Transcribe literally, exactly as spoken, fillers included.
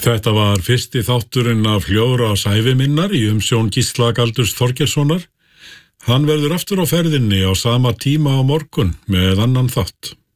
Þetta var fyrsti þátturinn af Hljóðra sævi minnar í umsjón Gísla Galdurs Þorgeirssonar. Hann verður aftur á ferðinni á sama tíma á morgun með annan þátt.